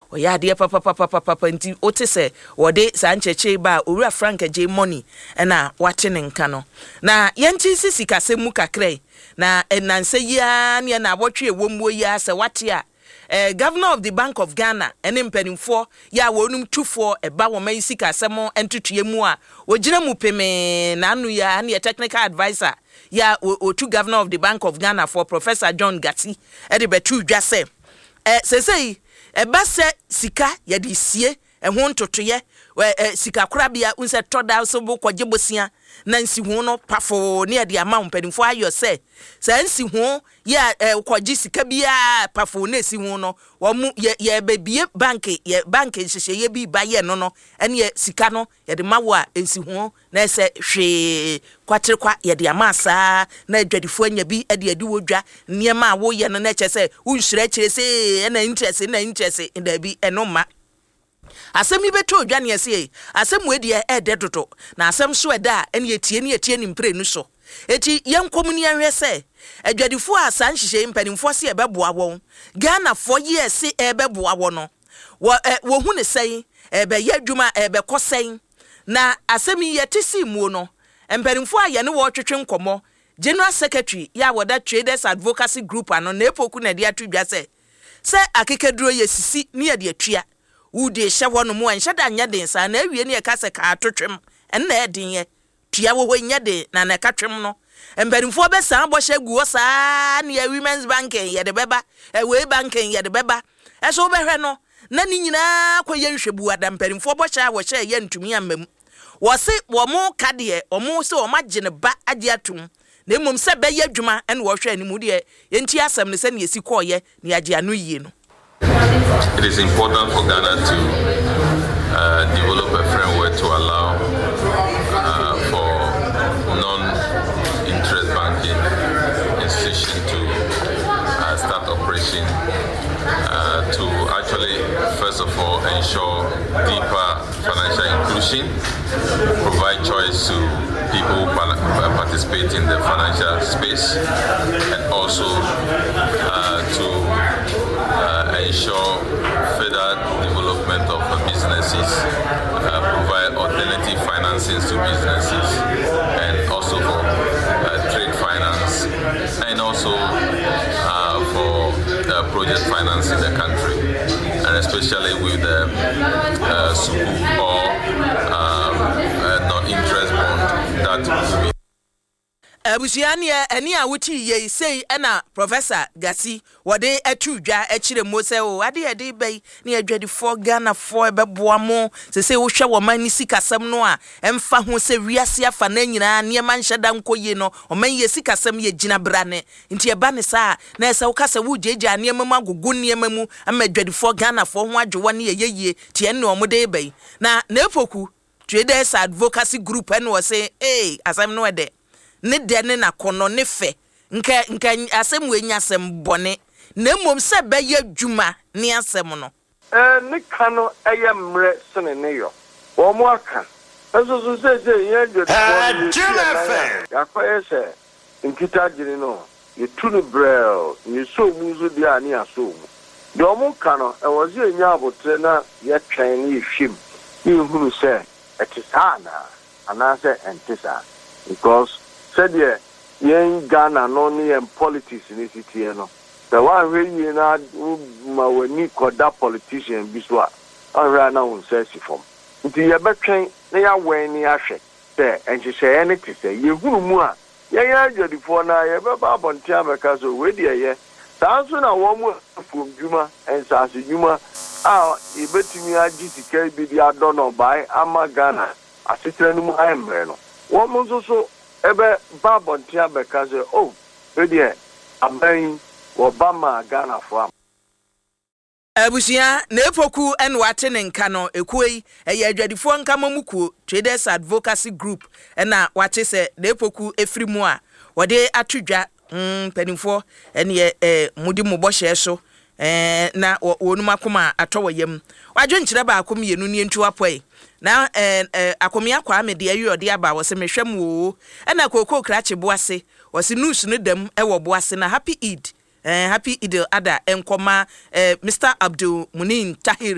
oya de papa nti ote se wode sancheche ba owura Frank J Money na wate ne nka no na yenti sika se mu kakrai na enanse ya ne na abotwe ewomwo ya se wate a Governor of the Bank of Ghana ene mpanimfo ya wonum tufo eba wo man sika asemo entutue mu a wogire mu peme na anu ya ne technical advisor ya otu Governor of the Bank of Ghana for Professor John Gatti e de betu dwa se sesei eba se sika ya de sie ho ntotoye sika korabia unse toda so bo kwaje bosia na nsi ho no pafo ne de ama mpanimfo ayo se nsi ho ya kwaje sika bia pafo na si ho no wo mu ye bebie bank hyehyeye bi ba ye no ene sika no ye de mawo a nsi ho na se hwe kwaterekwa ye de ama saa na adwadifo anya bi de adi wodwa niema wo ye no na che se unhyira kire se na interest nda bi eno ma asem yi beto odwane ase asem we de dodo na asem so eda ene etie ni mpre nu so eti yenkom ni anhwe se adwadifo asan hyehyeye mpanimfo se ebeboa won Ghana for years se ebeboa won no wo hu ne sei ebe yadwuma ebe kosei na asem yi yetisi mu no mpanimfo aye ne wo twetwe nkomo General Secretary ya woda Traders Advocacy Group ano na epoku na de atudwa se akekeduro yesisi ni ya de atua ude hye no mu anhye da nya den sa na awie ne ka se ka atotwem enna edin ye tua wo nya de na na ka twem no mbarimfo be san bo hye gu sa na Women's Bank ye de beba we bank ye de beba so be hwe no na ni nyina koye nhwebu ada mbarimfo bo hye wo hye ye ntumi amam wo se wo mu ka de o mu se o magene ba age atum na emom se be ye adwuma en wo hwe ni mu de enti asem ne se ne esi koye ne age anu yie no. It is important for Ghana to develop a framework to allow for non-interest banking institutions to start operation to actually, first of all, ensure deeper financial inclusion, provide choice to people who participate in the financial space, and also to ensure further development of businesses, provide alternative financing to businesses, and also for trade finance, and also for project finance in the country, and especially with the sukuk or non-interest bond that will be. Abusiani eni awuti ye sei na Professor Gatti wode atudwa akire mose o ade bai na adwadifo Ghana fo ebeboa mo se wo hwe wo man ni sikasem no a emfa ho se wiase afa na nyina niema nheda nkoye no o man ye sikasem ye gina brane nti eba ne sa na ese wo kasa wo jeje niema mu agogo niema mu ama adwadifo Ghana fo ho adwowo ne yeye tie ne o mo de bai na epoku Traders Advocacy Group en wo se asem no ede ne dene na kono ne fe nka asem we nyasem bone na mom se be ye dwuma ne asem no ne kano eye mre sene ne yo wo mo aka eso se ye dwede ya kwa ese nkita jiri no ye tunu brel ye so mu zo dia ne aso mu de o mo kano e wo ze nya abotre na ye twen ne hwem ni hunu se etisana anase entisa because said yen Ghana no ni politics in city no the one wey you na ma wani koda politician bi so a ora na won say si form nti ye betwen na ya wen ni ahwe say enhyehyɛ ne ti say ye hunu mu a ye ya adwadifo na ye be ba bonte ameka so we de ye sanso na wo mu fom dwuma ensase dwuma a e betimi agi sika bi di adono bai ama Ghana asetre no mu ayemre no wo mu so ebe babontia bekaze edie aban Obama Ghana for abusia na epoku enu ate ne nka no ekuei eye adwadifo nka mamukuo Traders Advocacy Group na wate se na epoku efrimu a wode atudwa panimfo ene mudi mobɔhye so na wonuma koma atɔwayam wadwe nkyere ba akom yenu ne ntu apoi na akomia kwa me de ayi ode aba wo se mehwam wo na kokoko krache boase wo se news no dam wo boase na happy Eid Happy Eid al-Adha enkoma Mr. Abdul Munin Tahir